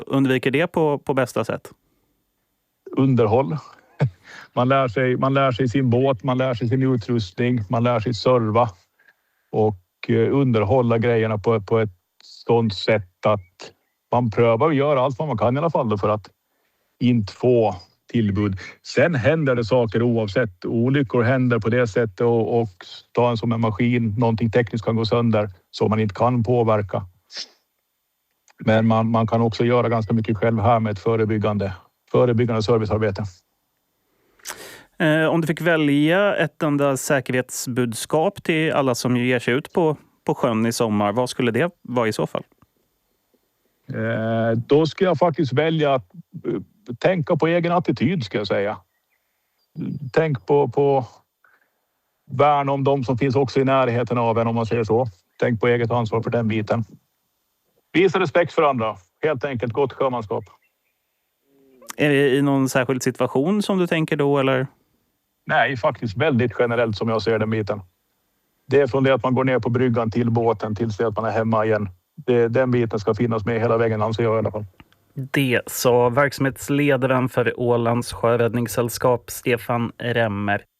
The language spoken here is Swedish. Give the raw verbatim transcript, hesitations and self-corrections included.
undviker det på, på bästa sätt? Underhåll. Man lär sig, man lär sig sin båt, man lär sig sin utrustning, man lär sig serva och underhålla grejerna på, på ett sådant sätt att man prövar att göra allt vad man kan i alla fall då för att inte få tillbud. Sen händer det saker oavsett. Olyckor händer på det sättet och, och ta en som en maskin, någonting tekniskt kan gå sönder som man inte kan påverka. Men man, man kan också göra ganska mycket själv här med ett förebyggande, förebyggande servicearbete. Eh, om du fick välja ett enda säkerhetsbudskap till alla som ger sig ut på, på sjön i sommar, vad skulle det vara i så fall? Eh, då ska jag faktiskt välja att uh, tänka på egen attityd, ska jag säga. Tänk på, på värn om de som finns också i närheten av en, om man säger så. Tänk på eget ansvar för den biten. Visa respekt för andra. Helt enkelt gott sjömanskap. Är det i någon särskild situation som du tänker då, eller? Nej, faktiskt väldigt generellt som jag ser den biten. Det är från det att man går ner på bryggan till båten tills det att man är hemma igen. Det, den biten ska finnas med hela vägen, anser jag i alla fall. Det sa verksamhetsledaren för Ålands sjöräddningssällskap Stefan Remmer.